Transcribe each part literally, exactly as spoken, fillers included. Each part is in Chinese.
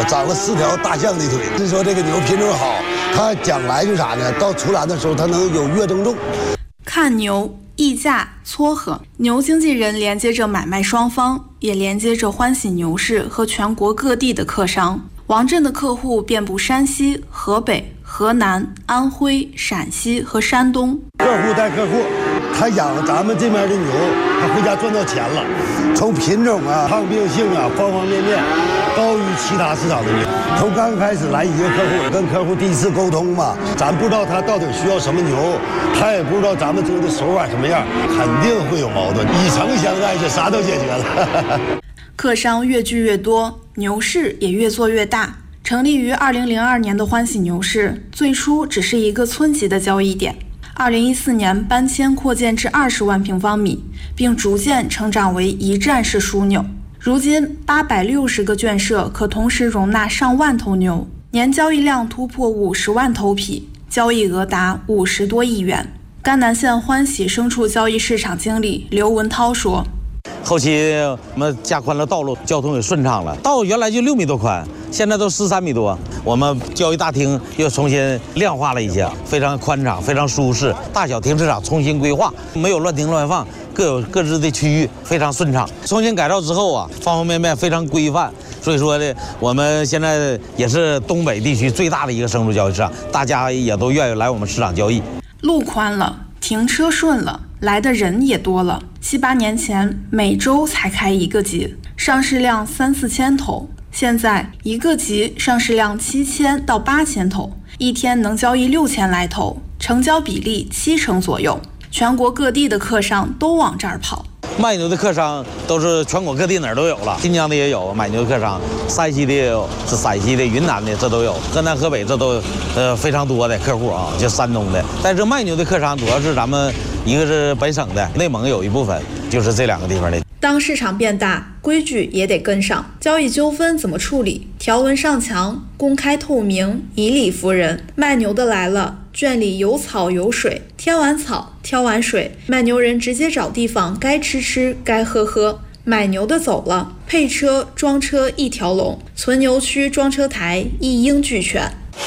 了，长了四条大象的腿。是说这个牛品种好，它将来就啥呢？到出栏的时候，它能有月增重。 看牛、议价、撮合，牛经纪人连接着买卖双方，也连接着欢喜牛市和全国各地的客商。王震的客户遍布山西、河北、河南、安徽、陕西和山东。 客户带客户，他养咱们这边的牛，他回家赚到钱了。从品种啊、抗病性啊，方方面面高于其他市场的牛。从刚开始来一个客户，跟客户第一次沟通嘛，咱不知道他到底需要什么牛，他也不知道咱们做的手法什么样，肯定会有矛盾。以诚相待，这啥都解决了。 客商越聚越多，牛市也越做越大。成立于二零零二年的欢喜牛市，最初只是一个村级的交易点。二零一四年搬迁扩建至二十万平方米，并逐渐成长为一站式枢纽。如今八百六十个圈舍可同时容纳上万头牛，年交易量突破五十万头匹，交易额达五十多亿元。甘南县欢喜牲畜交易市场经理刘文涛说： 后期我们加宽了道路，交通也顺畅了。道原来就六米多宽，现在都十三米多。我们交易大厅又重新亮化了一些，非常宽敞，非常舒适。大小停车场重新规划，没有乱停乱放，各有各自的区域，非常顺畅。重新改造之后啊，方方面面非常规范。所以说呢，我们现在也是东北地区最大的一个牲畜交易市场，大家也都愿意来我们市场交易。 路宽了，停车顺了，来的人也多了。七八年前每周才开一个集，上市量三四千头，现在一个集上市量七千到八千头，一天能交易六千来头，成交比例七成左右。全国各地的客商都往这儿跑。 卖牛的客商都是全国各地哪儿都有了，新疆的也有买牛的客商，山西的也有，是陕西的、云南的这都有，河南、河北这都呃非常多的客户啊，就山东的。但是卖牛的客商主要是咱们一个是本省的，内蒙有一部分，就是这两个地方的。 当市场变大，规矩也得跟上。交易纠纷怎么处理？条文上墙，公开透明，以理服人。卖牛的来了，圈里有草有水，添完草，挑完水，卖牛人直接找地方，该吃吃，该喝喝。买牛的走了，配车、装车一条龙，存牛区、装车台一应俱全。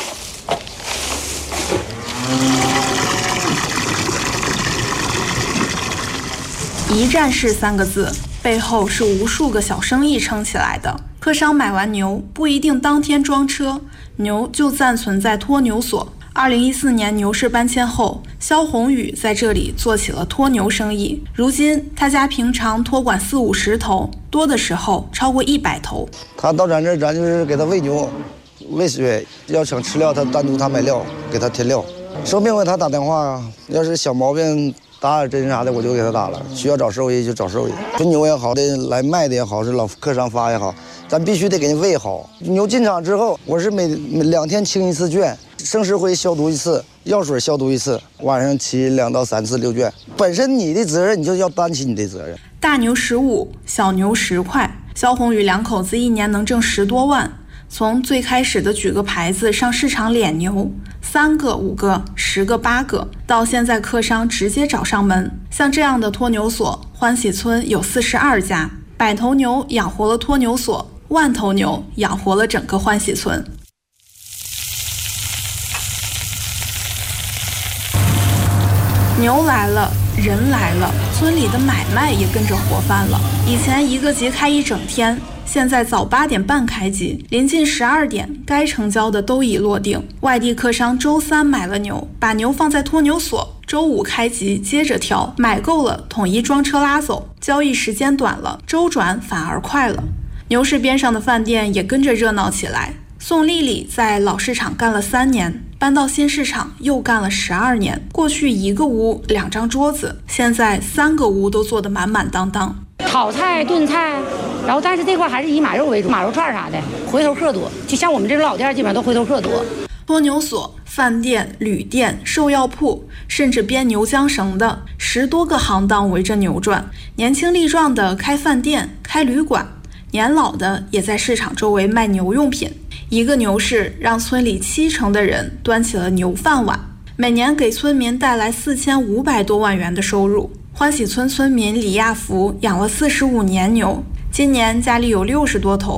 一站式三个字，背后是无数个小生意撑起来的。客商买完牛不一定当天装车，牛就暂存在托牛所。二零一四年牛市搬迁后，肖宏宇在这里做起了托牛生意。如今他家平常托管四五十头，多的时候超过一百头。 他到咱这儿，咱就是给他喂牛、喂水，要想吃料，他单独他买料，给他添料。生病我给他打电话啊，要是小毛病打点针啥的，我就给他打了。需要找兽医就找兽医。纯牛也好的，来卖的也好，是老客商发也好，咱必须得给你喂好。牛进场之后，我是每每两天清一次圈，生石灰消毒一次，药水消毒一次，晚上骑两到三次溜圈。本身你的责任，你就要担起你的责任。 大牛十五，小牛十块，肖宏宇两口子一年能挣十多万。从最开始的举个牌子上市场敛牛，三个、五个、十个、八个，到现在客商直接找上门。像这样的托牛所，欢喜村有四十二家，百头牛养活了托牛所，万头牛养活了整个欢喜村。牛来了，人来了，村里的买卖也跟着活泛了。以前一个集开一整天，现在早八点半开集，临近十二点，该成交的都已落定。外地客商周三买了牛，把牛放在托牛所，周五开集接着挑，买够了统一装车拉走。交易时间短了，周转反而快了。牛市边上的饭店也跟着热闹起来。宋丽丽在老市场干了三年，搬到新市场又干了十二年。过去一个屋两张桌子，现在三个屋都坐得满满当当。 炒菜、炖菜，然后但是这块还是以马肉为主，马肉串啥的，回头客多。就像我们这种老店，基本上都回头客多。 托牛所、饭店、旅店、兽药铺，甚至编牛缰绳的，十多个行当围着牛转。年轻力壮的开饭店、开旅馆，年老的也在市场周围卖牛用品。一个牛市让村里七成的人端起了牛饭碗，每年给村民带来四千五百多万元的收入。欢喜村村民李亚福养了四十五年牛，今年家里有六十多头。